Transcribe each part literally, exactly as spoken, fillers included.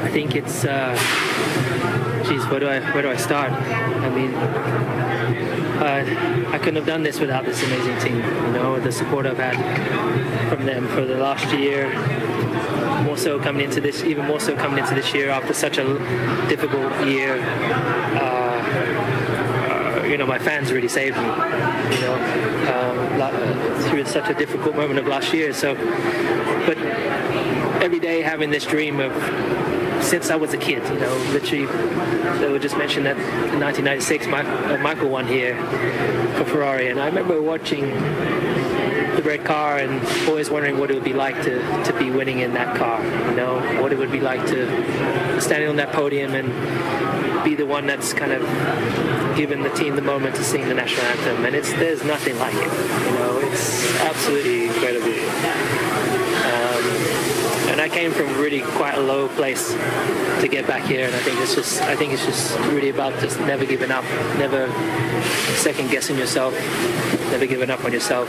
I think it's, uh, geez, where do I where do I start? I mean, uh, I couldn't have done this without this amazing team. You know, the support I've had from them for the last year, more so coming into this, even more so coming into this year after such a difficult year. Uh, uh, you know, my fans really saved me. You know, um, through such a difficult moment of last year. So, but every day having this dream of, since I was a kid, you know, literally, they would just mention that in nineteen ninety-six, Mike, uh, Michael won here for Ferrari, and I remember watching the red car and always wondering what it would be like to, to be winning in that car, you know, what it would be like to standing on that podium and be the one that's kind of given the team the moment to sing the national anthem, and it's there's nothing like it, you know, it's absolutely incredible. Um, And I came from really quite a low place to get back here, and I think it's just I think it's just really about just never giving up, never second guessing yourself, never giving up on yourself.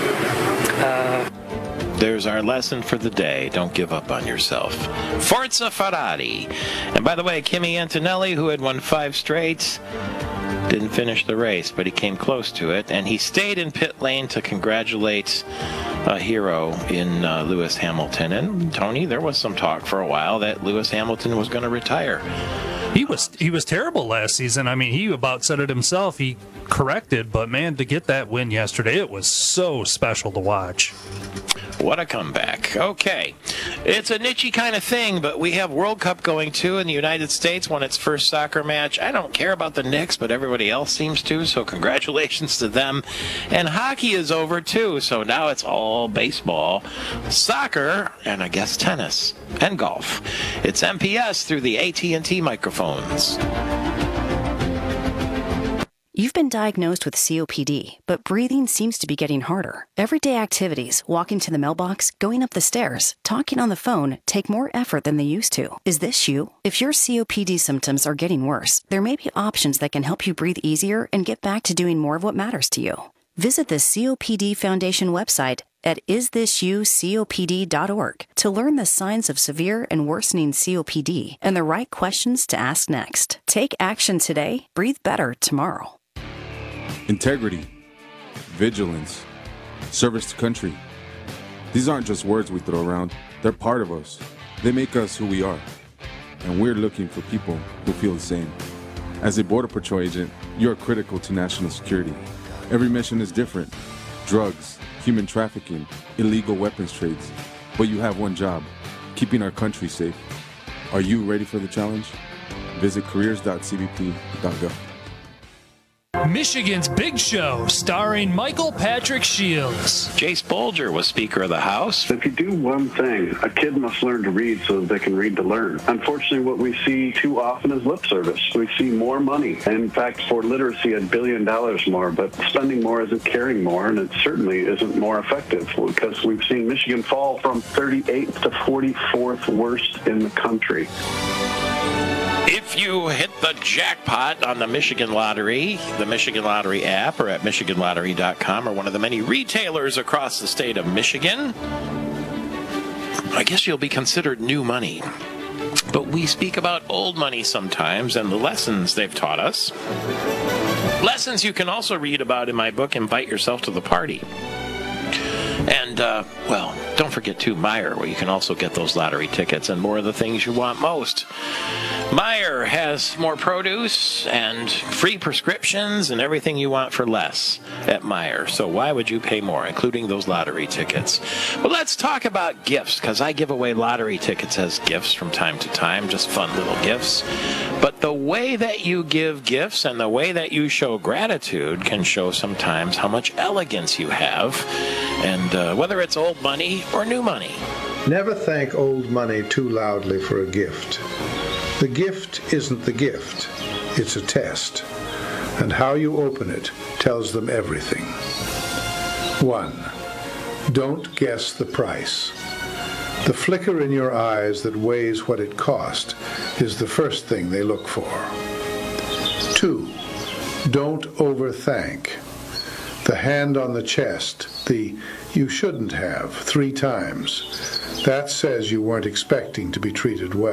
Uh, There's our lesson for the day. Don't give up on yourself. Forza Ferrari. And by the way, Kimi Antonelli, who had won five straight, didn't finish the race, but he came close to it, and he stayed in pit lane to congratulate a hero in uh, Lewis Hamilton. And Tony, there was some talk for a while that Lewis Hamilton was going to retire. He was he was terrible last season. I mean, he about said it himself. He corrected, but man, to get that win yesterday, it was so special to watch. What a comeback. Okay. It's a niche kind of thing, but we have World Cup going too, and the United States won its first soccer match. I don't care about the Knicks, but everybody else seems to, so congratulations to them. And hockey is over too, so now it's all baseball, soccer, and I guess tennis and golf. It's M P S through the A T and T microphones. You've been diagnosed with C O P D, but breathing seems to be getting harder. Everyday activities, walking to the mailbox, going up the stairs, talking on the phone, take more effort than they used to. Is this you? If your C O P D symptoms are getting worse, there may be options that can help you breathe easier and get back to doing more of what matters to you. Visit the C O P D Foundation website at is this you C O P D dot org to learn the signs of severe and worsening C O P D and the right questions to ask next. Take action today, breathe better tomorrow. Integrity, vigilance, service to country. These aren't just words we throw around. They're part of us. They make us who we are. And we're looking for people who feel the same. As a Border Patrol agent, you're critical to national security. Every mission is different. Drugs, human trafficking, illegal weapons trades. But you have one job, keeping our country safe. Are you ready for the challenge? Visit careers dot c b p dot gov. Michigan's Big Show, starring Michael Patrick Shields. Jace Bolger was Speaker of the House. If you do one thing, a kid must learn to read so that they can read to learn. Unfortunately, what we see too often is lip service. We see more money. And in fact, for literacy, a billion dollars more. But spending more isn't caring more, and it certainly isn't more effective because we've seen Michigan fall from thirty-eighth to forty-fourth worst in the country. If you hit the jackpot on the Michigan Lottery, the Michigan Lottery app, or at michigan lottery dot com, or one of the many retailers across the state of Michigan, I guess you'll be considered new money. But we speak about old money sometimes and the lessons they've taught us. Lessons you can also read about in my book, Invite Yourself to the Party. And, uh, well, don't forget, too, Meijer, where you can also get those lottery tickets and more of the things you want most. Meijer has more produce and free prescriptions and everything you want for less at Meijer. So why would you pay more, including those lottery tickets? Well, let's talk about gifts, because I give away lottery tickets as gifts from time to time, just fun little gifts. But the way that you give gifts and the way that you show gratitude can show sometimes how much elegance you have, and uh, whether it's old money or new money. Never thank old money too loudly for a gift. The gift isn't the gift, it's a test. And how you open it tells them everything. One, don't guess the price. The flicker in your eyes that weighs what it cost is the first thing they look for. Two, don't overthank. The hand on the chest, the you shouldn't have three times, that says you weren't expecting to be treated well.